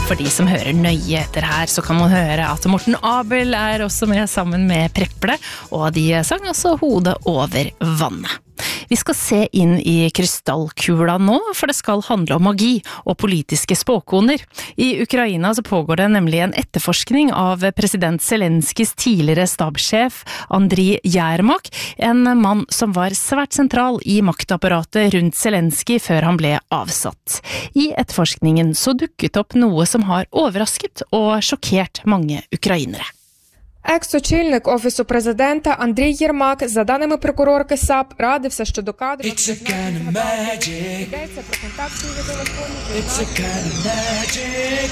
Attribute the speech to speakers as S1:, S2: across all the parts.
S1: For de som hører nøye etter her, så kan man høre at Morten Abel også med sammen med Preple, og de sang også hodet over vannet. Vi skal se inn i krystallkula nå, for det skal handle om magi og politiske spåkoner. I Ukraina så pågår det nemlig en etterforskning av president Zelenskis tidligere stabssjef Andriy Yermak, en mann som var svært sentral i maktapparatet rundt Zelensky før han ble avsatt. I etterforskningen så dukket opp noe som har overrasket og sjokkert mange ukrainere.
S2: Екс-очільник Офісу президента Андрій Єрмак, за даними прокурорки САП, радився щодо кадрів. Йдеться про контакти у телефоні.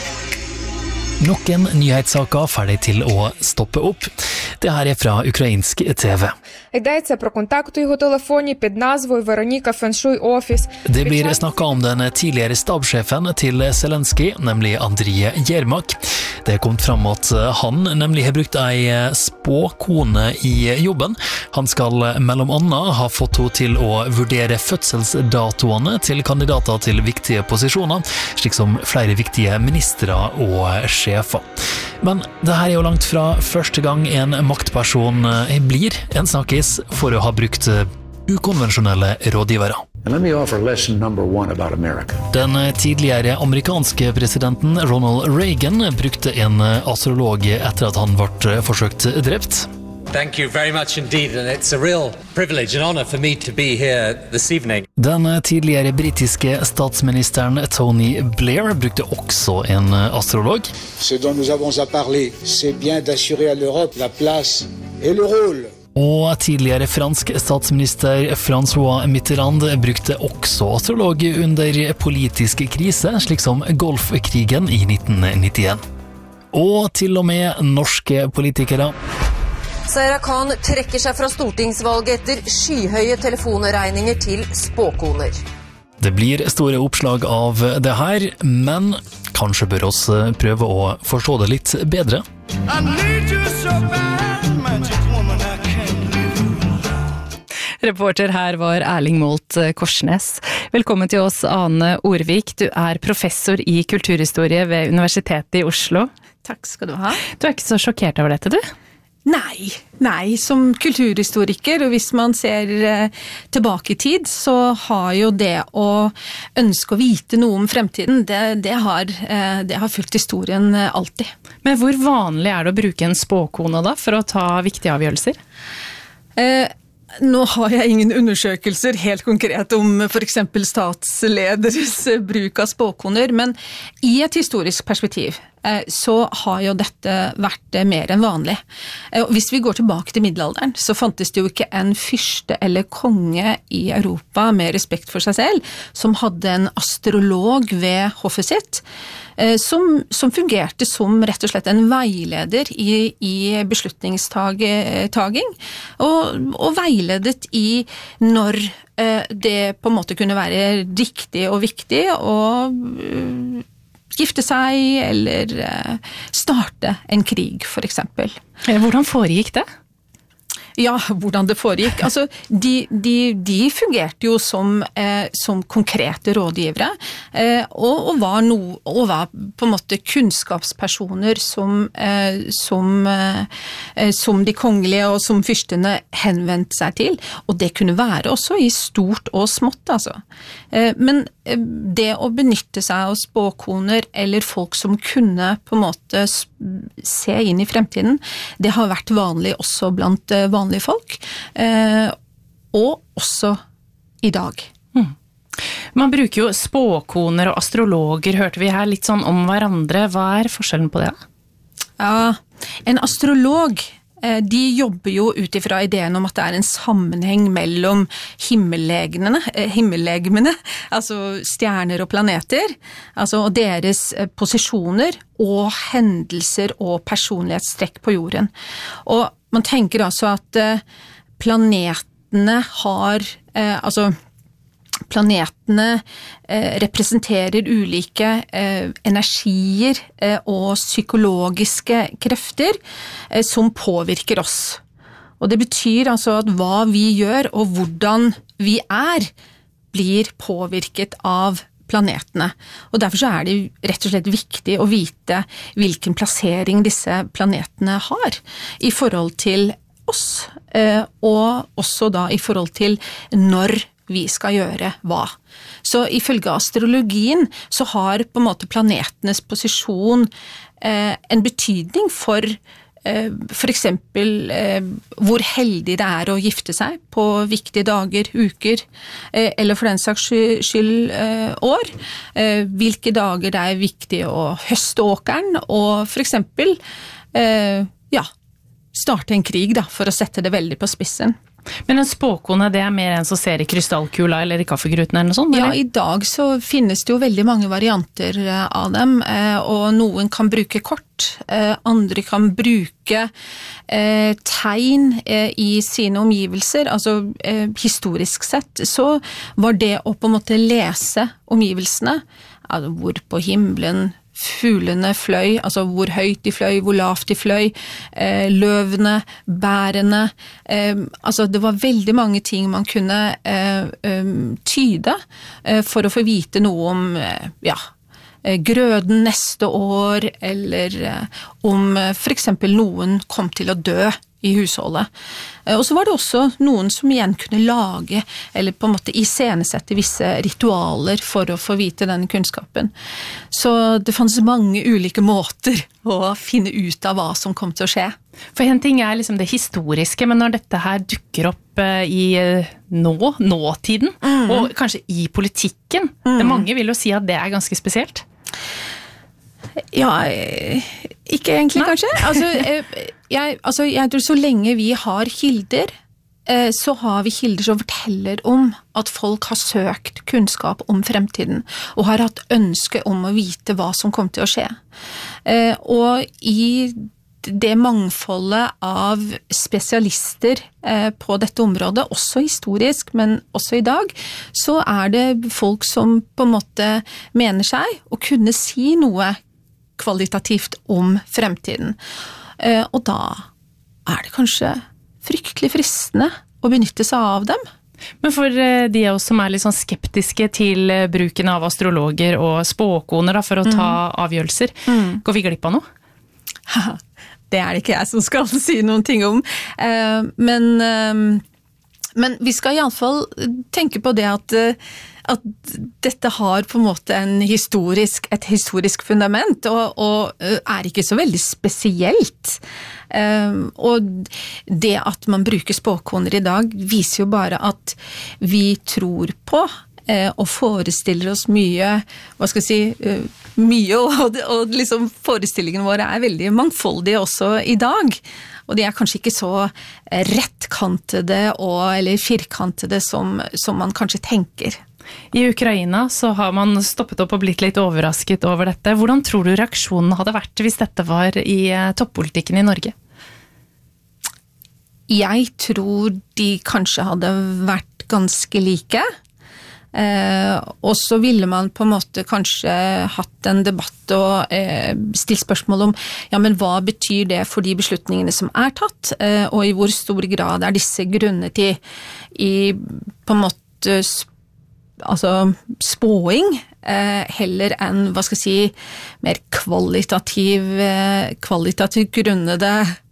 S3: Noen nyhetssaker ferdig til å stoppe opp. Det her fra ukrainsk TV.
S2: Йдеться про контакти у його телефоні під назвою Вероніка Феншуй Офіс.
S3: Det blir snakket om den tidligere stabssjefen til Zelensky, nemlig Andriy Yermak. Det kom fram at han nemlig har brukt ei spåkone i jobben. Han skal mellom annet ha fått henne til å vurdere fødselsdatoene til kandidater til viktige posisjoner, slik som flere viktige ministre og sjefer. Men det her jo langt fra første gang en maktperson blir en snakkis for å ha brukt ukonvensjonelle rådgivere.
S4: And let me offer lesson number 1 about America.
S3: Den tidligere amerikanske presidenten Ronald Reagan brukte en astrolog etter at han ble forsøkt drept.
S5: Thank you very much indeed, and it's a real privilege and honor for me to be here this evening.
S3: Den tidligere britiske statsministeren Tony Blair brukte også en astrolog.
S4: Ce dont nous avons à parler, c'est bien d'assurer à l'Europe la place et le rôle.
S3: Og tidligere fransk statsminister François Mitterrand brukte også astrolog under politisk krise, slik som Golfkrigen i 1991. Og til og med norske politikere.
S6: Zaira Khan trekker seg fra stortingsvalget etter skyhøye telefonregninger til spåkoner.
S3: Det blir store oppslag av det her, men kanskje bør oss prøve å forstå det litt bedre.
S7: I need you so bad, magic woman, I can't live.
S1: Reporter her var Erling Molt Korsnes. Velkommen til oss, Ane Orvik. Du professor i kulturhistorie ved Universitetet i Oslo.
S8: Takk skal du ha.
S1: Du ikke så sjokkert over dette, du?
S8: Nei, som kulturhistoriker, og hvis man ser tilbake i tid, så har jo det å ønske å vite noe om fremtiden, det har fulgt historien alltid.
S1: Men hvor vanlig det å bruke en spåkone da, for å ta viktige avgjørelser?
S8: Nå har jeg ingen undersøkelser helt konkret om for eksempel statslederes bruk av spåkoner, men i et historisk perspektiv så har jo dette vært mer enn vanlig. Hvis vi går tilbake til middelalderen, så fantes det jo ikke en fyrste eller konge i Europa med respekt for seg selv, som hadde en astrolog ved hoffet sitt, som fungerte som rett og slett en veileder i beslutningstaging, og veiledet i når det på en måte kunne være riktig og viktig å gifte seg eller starte en krig, for eksempel.
S1: Hvordan foregikk det?
S8: Ja, hvordan det foregikk. Altså, de fungerte jo som konkrete rådgivere, og var på en måte kunnskapspersoner som de kongelige og som fyrstene henvendte seg til, og det kunne være også i stort og smått, altså. Men det å benytte seg av spåkoner eller folk som kunne på en måte se inn i fremtiden, det har vært vanlig også blant vanlige folk, og også i dag.
S1: Man bruker jo spåkoner og astrologer, hørte vi her litt sånn om hverandre. Hva forskjellen på det?
S8: Ja, en astrolog, de jobber jo utifra ideen om at det en sammenheng mellom himmellegemene, altså stjerner og planeter, altså og deres posisjoner og hendelser og personlighetstrekk på jorden. Og man tenker altså at planetene representerer ulike energier og psykologiske krefter som påvirker oss. Og det betyr altså at hva vi gjør og hvordan vi blir påvirket av planetene. Og derfor så det rett og slett viktig å vite hvilken plassering disse planetene har i forhold til oss, og også da i forhold til når vi skal gjøre hva. Så ifølge astrologien så har på en måte planetenes posisjon en betydning for eksempel hvor heldig det å gifte seg på viktige dager, uker, eller for den saks skyld år. Hvilke dager det viktig å høste åkeren, og for eksempel starte en krig da, for å sette det veldig på spissen.
S1: Men en spåkone, det mer en som ser i krystallkula eller i kaffegruten eller noe sånt? Eller?
S8: Ja, i dag så finnes det jo veldig mange varianter av dem, og noen kan bruke kort, andre kan bruke tegn i sine omgivelser, altså historisk sett, så var det å på en måte lese omgivelsene, altså hvor på himmelen fuglene fløy, altså hvor høyt de fløy, hvor lavt de fløy, løvene, bærene, altså det var veldig mange ting man kunne tyde for å få vite noe om, grøden neste år, eller om for eksempel noen kom til å dø i husholdet. Og så var det også noen som igjen kunne lage, eller på en måte iscenesette visse ritualer for å få vite denne kunnskapen. Så det fanns mange ulike måter å finne ut av hva som kom til å skje.
S1: For en ting liksom det historiske, men når dette her dukker opp i nåtiden, og kanskje i politikken, det mange vil jo si at det ganske spesielt.
S8: Ja, ikke egentlig kanskje. Jeg tror så lenge vi har kilder, så har vi kilder som forteller om at folk har søkt kunnskap om fremtiden, og har hatt ønske om å vite hva som kommer til å skje. Og i det mangfoldet av spesialister på dette området, også historisk, men også i dag, så det folk som på en måte mener seg å kunne si noe kvalitativt om fremtiden. Og da det kanskje fryktelig fristende å benytte seg av dem.
S1: Men for de av oss som litt sånn skeptiske til bruken av astrologer og spåkoner da, for å ta avgjørelser, går vi glipp av noe?
S8: Det det ikke jeg som skal si noen ting om. Men vi skal I alle fall tenke på det at dette har på en måte et historisk fundament, og ikke så veldig spesielt. Og det at man bruker spåkoner I dag viser jo bare at vi tror på og forestiller oss mye, hva skal jeg si, mye, og liksom forestillingene våre veldig mangfoldige også I dag. Og de kanskje ikke så rettkantede eller firkantede som man kanskje tenker.
S1: I Ukraina så har man stoppet opp og blitt litt overrasket over dette. Hvordan tror du reaksjonen hadde vært hvis dette var I toppolitikken I Norge?
S8: Jeg tror de kanskje hadde vært ganske like. Og så ville man på en måte kanskje hatt en debatt og stilt spørsmål om ja, men hva betyr det for de beslutningene som tatt, og I hvor stor grad disse grunnet I på en måte spåing heller enn, hva skal jeg si, mer kvalitativt grunnede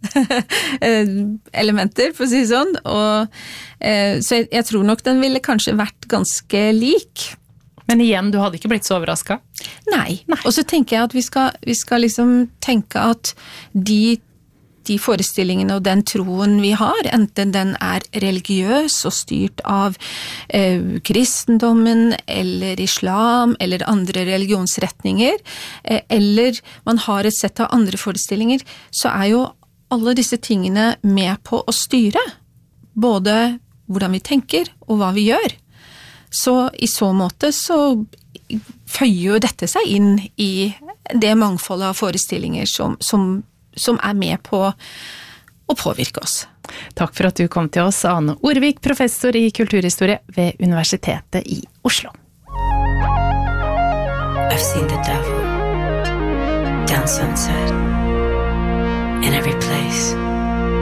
S8: elementer, for å si sånn. Og, så jeg tror nok den ville kanskje vært ganske lik.
S1: Men igjen, du hadde ikke blitt så overrasket?
S8: Nei. Og så tenker jeg at vi skal liksom tenke at de forestillingene og den troen vi har, enten den religiøs og styrt av kristendommen eller islam eller andre religionsretninger, eller man har et sett av andre forestillinger, så jo alle disse tingene med på å styre både hvordan vi tenker og hva vi gjør. Så I så måte så føyer jo dette seg inn I det mangfoldet av forestillinger som med på å påvirke oss.
S1: Takk for at du kom til oss, Ane Orvik, professor I kulturhistorie ved Universitetet I Oslo.
S9: I've seen the devil down sunset in every place.